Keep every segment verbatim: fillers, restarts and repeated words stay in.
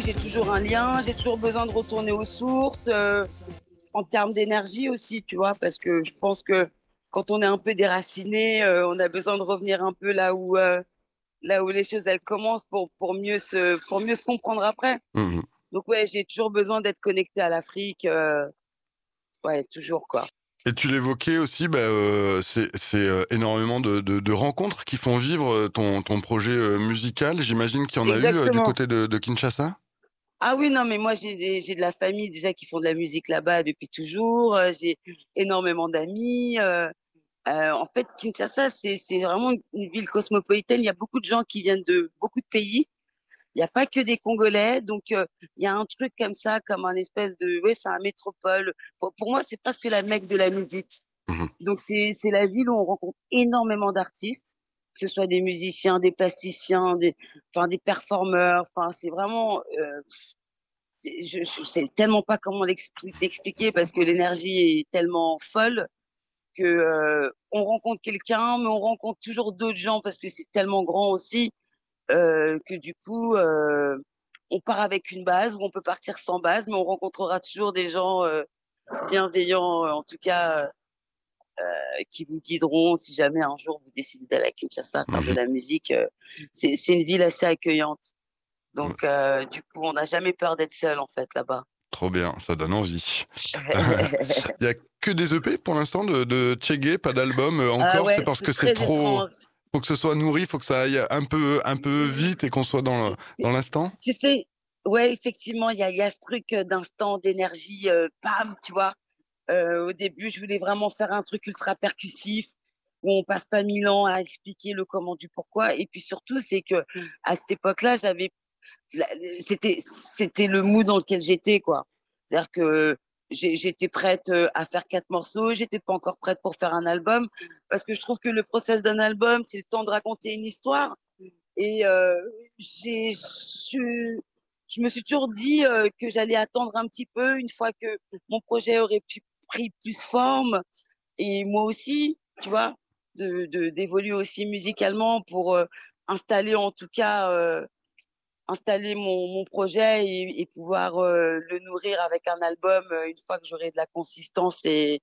oui, j'ai toujours un lien, j'ai toujours besoin de retourner aux sources, euh, en termes d'énergie aussi, tu vois, parce que je pense que quand on est un peu déraciné, euh, on a besoin de revenir un peu là où, euh, là où les choses elles commencent pour, pour mieux se, pour mieux se comprendre après. Mhm. Donc ouais, j'ai toujours besoin d'être connecté à l'Afrique, euh, ouais, toujours quoi. Et tu l'évoquais aussi, bah, euh, c'est c'est, euh, énormément de, de, de rencontres qui font vivre euh, ton, ton projet euh, musical. J'imagine qu'il y en a eu euh, du Exactement. côté de, de Kinshasa. Ah oui, non, mais moi, j'ai des- j'ai de la famille déjà qui font de la musique là-bas depuis toujours. euh, J'ai énormément d'amis. euh, euh, en fait, Kinshasa, c'est c'est vraiment une une ville cosmopolitaine. Il y a beaucoup de gens qui viennent de beaucoup de pays. Il n'y a pas que des Congolais. Donc, euh, il y a un truc comme ça, comme un espèce de... Oui, c'est un métropole. Pour, pour moi, c'est presque la Mecque de la musique. Mhm. Donc, c'est c'est la ville où on rencontre énormément d'artistes, que ce soit des musiciens, des plasticiens, des, enfin, des performeurs. Enfin, c'est vraiment... euh, c'est, je, je sais tellement pas comment l'expli- l'expliquer parce que l'énergie est tellement folle que euh, on rencontre quelqu'un, mais on rencontre toujours d'autres gens parce que c'est tellement grand aussi euh, que du coup euh, on part avec une base ou on peut partir sans base, mais on rencontrera toujours des gens euh, bienveillants, euh, en tout cas euh, qui vous guideront si jamais un jour vous décidez d'aller à Kinshasa faire de Mhm. la musique. euh, c'est, c'est une ville assez accueillante, donc euh, du coup on n'a jamais peur d'être seul en fait là-bas. Trop bien, ça donne envie. Il y a que des E P pour l'instant de, de Tchégué, pas d'album euh, Ah encore. C'est ouais, parce que c'est c'est très trop. étrange. Faut que ce soit nourri, faut que ça aille un peu, un peu vite et qu'on soit dans le- dans l'instant. Tu sais, ouais, effectivement, il y a, il y a ce truc euh, d'instant, d'énergie, euh, bam, tu vois. Euh, au début, je voulais vraiment faire un truc ultra percussif où on passe pas mille ans à expliquer le comment du pourquoi. Et puis surtout, c'est que à cette époque-là, j'avais, la- c'était, c'était le mood dans lequel j'étais, quoi. C'est-à-dire que j'ai- j'étais prête euh, à faire quatre morceaux, j'étais pas encore prête pour faire un album parce que je trouve que le process d'un album, c'est le temps de raconter une histoire. Et euh, j'ai, je, je me suis toujours dit euh, que j'allais attendre un petit peu une fois que mon projet aurait pu pris plus forme et moi aussi, tu vois, de, de d'évoluer aussi musicalement pour euh, installer en tout cas euh, installer mon, mon projet et, et pouvoir euh, le nourrir avec un album euh, une fois que j'aurai de la consistance et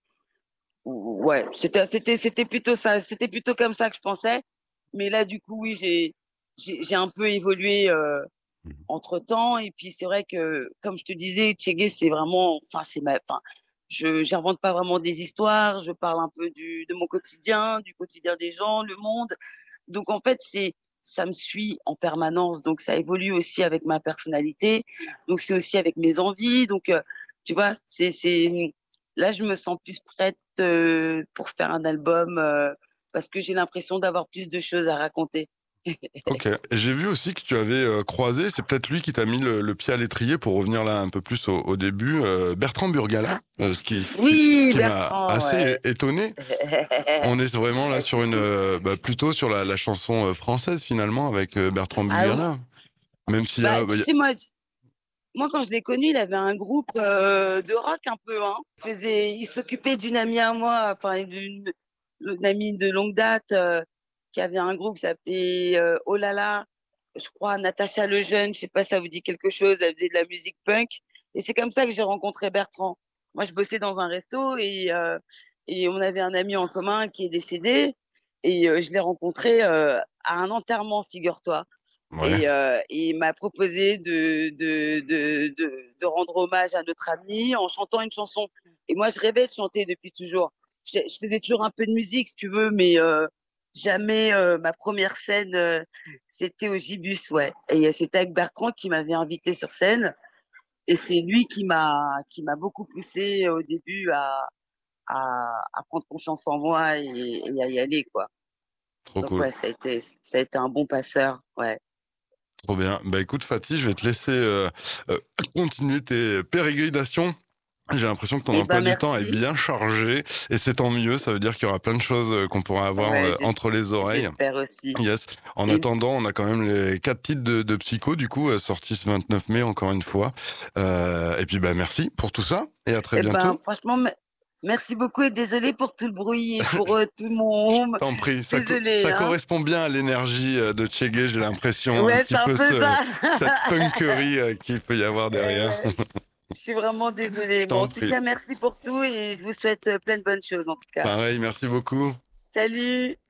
ouais, c'était c'était c'était plutôt ça, c'était plutôt comme ça que je pensais. Mais là, du coup, oui, j'ai j'ai j'ai un peu évolué euh, entre temps. Et puis c'est vrai que, comme je te disais, Tchégué, c'est vraiment, enfin, c'est ma, enfin, je j'invente pas vraiment des histoires. Je parle un peu du de mon quotidien, du quotidien des gens, le monde. Donc en fait, c'est ça me suit en permanence. Donc ça évolue aussi avec ma personnalité. Donc c'est aussi avec mes envies. Donc euh, tu vois, c'est c'est là, je me sens plus prête euh, pour faire un album euh, parce que j'ai l'impression d'avoir plus de choses à raconter. Ok. Et j'ai vu aussi que tu avais euh, croisé, c'est peut-être lui qui t'a mis le, le pied à l'étrier pour revenir là un peu plus au, au début, euh, Bertrand Burgala, euh, ce qui, ce qui, ce Oui, qui m'a Bertrand, assez ouais. étonné. On est vraiment là sur une, euh, bah, plutôt sur la, la chanson euh, française finalement avec euh, Bertrand Ah oui. Burgala. Même s'il y Bah, a, bah, tu il y a- sais, moi, moi, quand je l'ai connu, il avait un groupe euh, de rock un peu, hein. Il faisait, il s'occupait d'une amie à moi, enfin, d'une d'une amie de longue date euh, qui avait un groupe qui s'appelait euh, Oh là là, je crois, Natacha Lejeune, je sais pas si ça vous dit quelque chose, elle faisait de la musique punk. Et c'est comme ça que j'ai rencontré Bertrand. Moi, je bossais dans un resto et, euh, et on avait un ami en commun qui est décédé et euh, je l'ai rencontré euh, à un enterrement, figure-toi. ouais. Et, euh, et il m'a proposé de, de, de, de, de rendre hommage à notre ami en chantant une chanson. Et moi, je rêvais de chanter depuis toujours. Je, je faisais toujours un peu de musique, si tu veux, mais euh, jamais euh, ma première scène, euh, c'était au Gibus, ouais. Et euh, c'était avec Bertrand qui m'avait invité sur scène. Et c'est lui qui m'a qui m'a beaucoup poussé au début à, à, à prendre confiance en moi et, et à y aller, quoi. Trop Donc cool. ouais, ça a été ça a été un bon passeur, ouais. Trop bien. Bah écoute Fatih, je vais te laisser euh, euh, continuer tes pérégrinations. J'ai l'impression que ton Eh emploi ben du temps est merci. bien chargé et c'est tant mieux. Ça veut dire qu'il y aura plein de choses euh, qu'on pourra avoir Ouais, euh, j'es- entre les oreilles. j'espère aussi. Yes. En Et, attendant, on a quand même les quatre titres de, de Psycho, du coup, euh, sortis ce vingt-neuf mai, encore une fois. Euh, et puis, bah, merci pour tout ça et à très eh ben, bientôt. franchement, me- Merci beaucoup et désolée pour tout le bruit et pour euh, tout mon home. T'en prie, ça, co- Désolée, ça hein. correspond bien à l'énergie euh, de Tchégué, j'ai l'impression, un Ouais, petit c'est un peu peu ce, ça. cette punkerie euh, qu'il peut y avoir Eh derrière. ouais, je suis vraiment Je désolée. Bon, t'en en tout prie. cas, merci pour tout et je vous souhaite euh, plein de bonnes choses en tout cas. Pareil, merci beaucoup. Salut!